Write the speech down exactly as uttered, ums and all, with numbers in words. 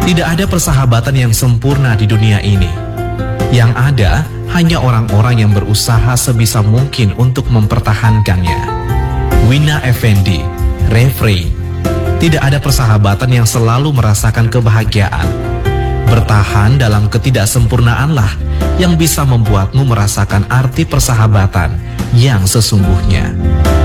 Tidak ada persahabatan yang sempurna di dunia ini. Yang ada hanya orang-orang yang berusaha sebisa mungkin untuk mempertahankannya. Wina Effendi, Refrain. Tidak ada persahabatan yang selalu merasakan kebahagiaan. Bertahan dalam ketidaksempurnaanlah yang bisa membuatmu merasakan arti persahabatan yang sesungguhnya.